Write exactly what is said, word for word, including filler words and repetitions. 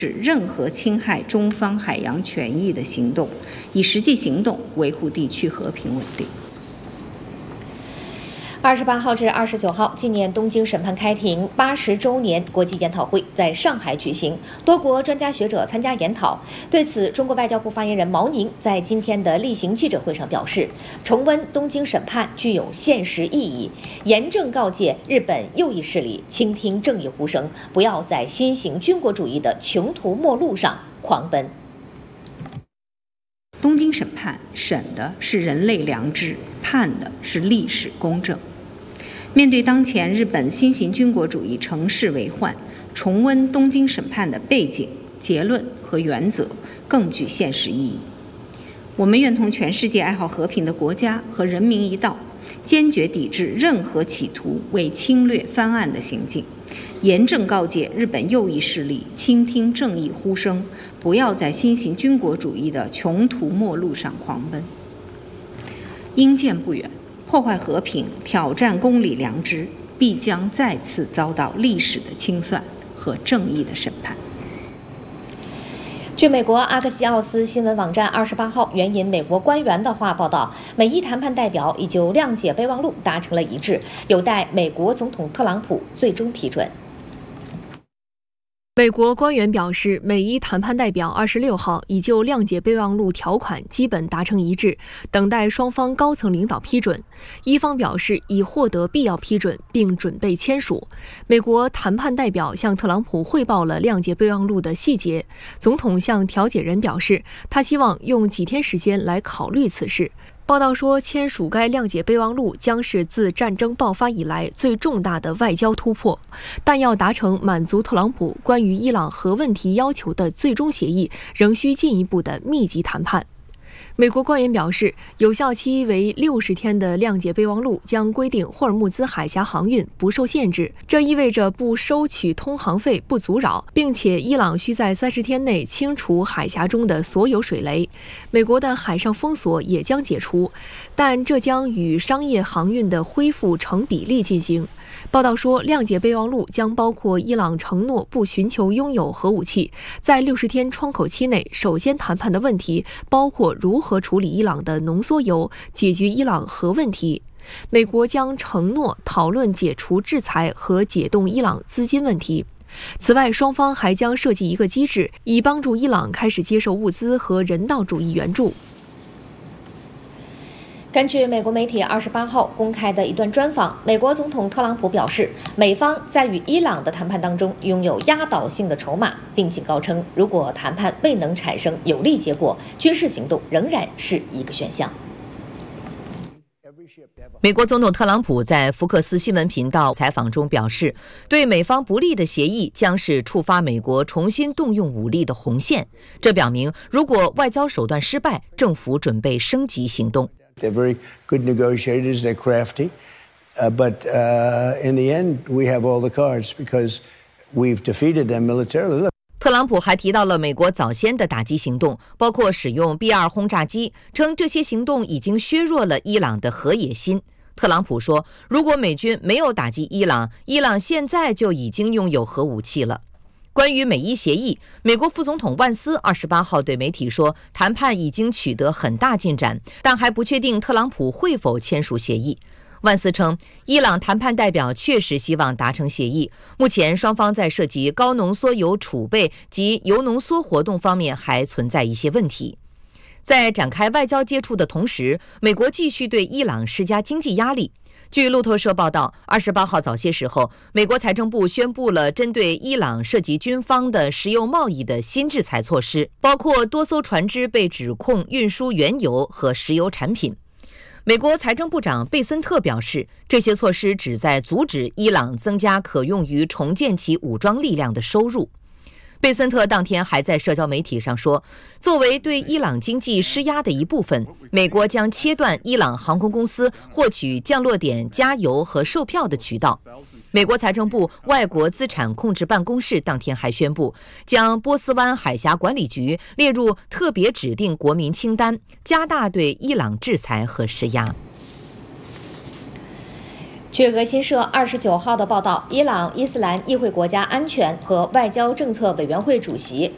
任何侵害中方海洋权益的行动，以实际行动维护地区和平稳定。 二十八号至二十九号，纪念东京审判开庭八十周年国际研讨会在上海举行，多国专家学者参加研讨。对此，中国外交部发言人毛宁在今天的例行记者会上表示，重温东京审判具有现实意义，严正告诫日本右翼势力倾听正义呼声，不要在新型军国主义的穷途末路上狂奔。 东京审判审的是人类良知，判的是历史公正。面对当前日本新型军国主义乘势为患，重温东京审判的背景、结论和原则更具现实意义。我们愿同全世界爱好和平的国家和人民一道，坚决抵制任何企图为侵略翻案的行径，严正告诫日本右翼势力倾听正义呼声，不要在新型军国主义的穷途末路上狂奔。因见不远，破坏和平、挑战公理良知，必将再次遭到历史的清算和正义的审判。 据美国阿克西奥斯新闻网站二十八号援引美国官员的话报道，美伊谈判代表已就谅解备忘录达成了一致，有待美国总统特朗普最终批准。 美国官员表示，美伊谈判代表二十六号已就谅解备忘录条款基本达成一致，等待双方高层领导批准。伊方表示已获得必要批准，并准备签署。美国谈判代表向特朗普汇报了谅解备忘录的细节。总统向调解人表示，他希望用几天时间来考虑此事。报道说，签署该谅解备忘录将是自战争爆发以来最重大的外交突破，但要达成满足特朗普关于伊朗核问题要求的最终协议，仍需进一步的密集谈判。美国官员表示，有效期为六十天的谅解备忘录将规定霍尔木兹海峡航运不受限制，这意味着不收取通航费、不阻扰，并且伊朗需在三十天内清除海峡中的所有水雷。美国的海上封锁也将解除，但这将与商业航运的恢复成比例进行。报道说，谅解备忘录将包括伊朗承诺不寻求拥有核武器。在六十天窗口期内，首先谈判的问题包括如何处理伊朗的浓缩铀，解决伊朗核问题。美国将承诺讨论解除制裁和解冻伊朗资金问题。此外，双方还将设计一个机制，以帮助伊朗开始接受物资和人道主义援助。 根据美国媒体二十八号公开的一段专访，美国总统特朗普表示，美方在与伊朗的谈判当中拥有压倒性的筹码，并警告称，如果谈判未能产生有利结果，军事行动仍然是一个选项。 美国总统特朗普在福克斯新闻频道采访中表示，对美方不利的协议将是触发美国重新动用武力的红线。这表明，如果外交手段失败，政府准备升级行动。 They're very good negotiators. They're crafty. Uh, but uh, in the end, we have all the cards because we've defeated them militarily. 特朗普还提到了美国早先的打击行动，包括使用 B 二 轰炸机，称这些行动已经削弱了伊朗的核野心。特朗普说，如果美军没有打击伊朗，伊朗现在就已经拥有核武器了。关于美伊协议，美国副总统万斯二十八号对媒体说，谈判已经取得很大进展，但还不确定特朗普会否签署协议。万斯称，伊朗谈判代表确实希望达成协议，目前双方在涉及高浓缩铀储备及铀浓缩活动方面还存在一些问题。在展开外交接触的同时，美国继续对伊朗施加经济压力。据路透社报道，二十八号早些时候，美国财政部宣布了针对伊朗涉及军方的石油贸易的新制裁措施，包括多艘船只被指控运输原油和石油产品。美国财政部长贝森特表示，这些措施旨在阻止伊朗增加可用于重建其武装力量的收入。贝森特当天还在社交媒体上说，作为对伊朗经济施压的一部分，美国将切断伊朗航空公司获取降落点加油和售票的渠道。美国财政部外国资产控制办公室当天还宣布，将波斯湾海峡管理局列入特别指定国民清单，加大对伊朗制裁和施压。 据俄新社二十九号的报道，伊朗伊斯兰议会国家安全和外交政策委员会主席